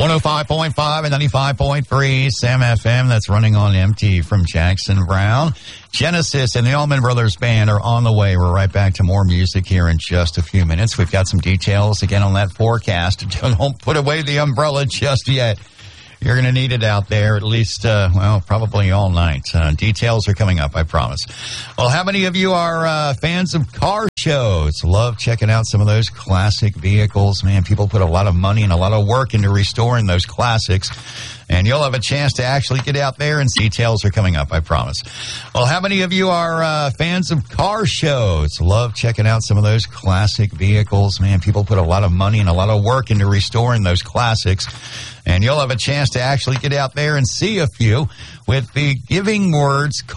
105.5 and 95.3 Sam FM. That's running on empty from Jackson Brown. Genesis and the Allman Brothers Band are on the way. We're right back to more music here in just a few minutes. We've got some details again on that forecast. Don't put away the umbrella just yet. You're going to need it out there at least, probably all night. Details are coming up, I promise. Well, how many of you are fans of car shows? Love checking out some of those classic vehicles. Man, people put a lot of money and a lot of work into restoring those classics. And you'll have a chance to actually get out there, and details are coming up, I promise. Well, how many of you are fans of car shows? Love checking out some of those classic vehicles. Man, people put a lot of money and a lot of work into restoring those classics. And you'll have a chance to actually get out there and see a few with the Giving Words